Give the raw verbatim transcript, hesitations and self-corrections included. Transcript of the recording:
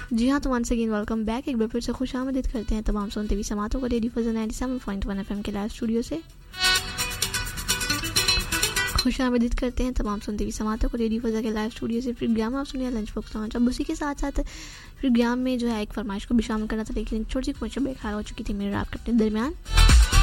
जी हाँ, तो once again welcome back. एक बार फिर से खुशामदीद करते हैं तमाम सुनते हुए समातों को रेडियो फजल ninety seven point one FM के लाइव स्टूडियो से। खुशामदीद करते हैं तमाम सुनते हुए समातों को रेडियो फजल के लाइव स्टूडियो से। प्रोग्राम आप सुनिए लंच बॉक्स लॉन्च। अब उसी के साथ साथ प्रोग्राम में जो है एक फरमाइश को भी शामिल करना था, लेकिन एक छोटी सी कुछ ब्रेक हो चुकी थी मेरे आपके अपने दरमियान।